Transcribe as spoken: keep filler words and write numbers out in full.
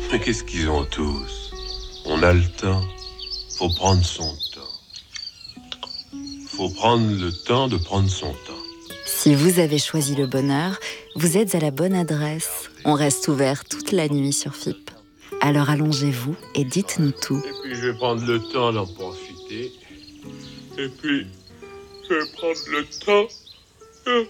Mais qu'est-ce qu'ils ont tous? On a le temps. Faut prendre son temps. Faut prendre le temps de prendre son temps. Si vous avez choisi le bonheur, vous êtes à la bonne adresse. On reste ouvert toute la nuit sur F I P. Alors allongez-vous et dites-nous tout. Et puis je vais prendre le temps d'en profiter. Et puis, je vais prendre le temps